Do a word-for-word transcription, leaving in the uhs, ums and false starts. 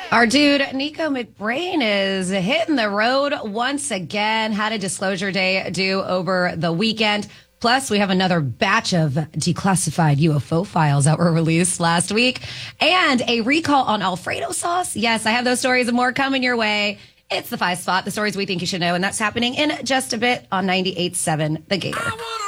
Our dude, Nico McBrain, is hitting the road once again. Had a disclosure day due over the weekend. Plus, we have another batch of declassified U F O files that were released last week. And a recall on Alfredo sauce. Yes, I have those stories and more coming your way. It's the Five Spot, the stories we think you should know. And that's happening in just a bit on ninety-eight point seven The Gator.